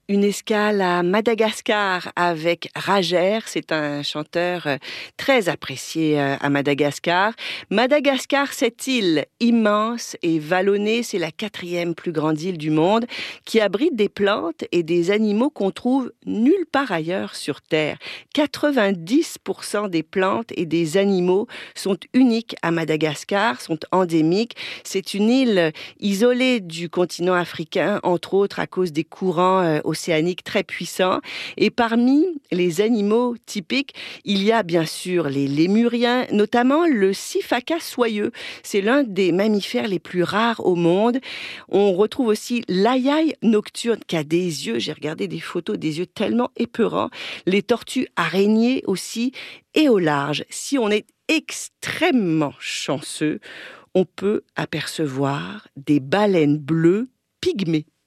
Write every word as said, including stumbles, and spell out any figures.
Une escale à Madagascar avec Rajer, c'est un chanteur euh, très apprécié euh, à Madagascar. Madagascar, cette île immense et vallonnée, c'est la quatrième plus grande île du monde qui abrite des plantes et des animaux qu'on trouve nulle part ailleurs sur Terre. quatre-vingt-dix pour cent des plantes et des animaux sont uniques à Madagascar, sont endémiques. C'est une île isolée du continent africain, entre autres à cause des courants euh, océaniques très puissants. Et parmi les animaux typiques, il y a bien sûr les lémuriens, notamment le sifaka soyeux. C'est l'un des mammifères les plus rares au monde. On retrouve aussi l'ayaï nocturne qui a des yeux, j'ai regardé des photos, des yeux tellement épeurants. Les tortues araignées aussi, et au large, si on est extrêmement chanceux, on peut apercevoir des baleines bleues pygmées.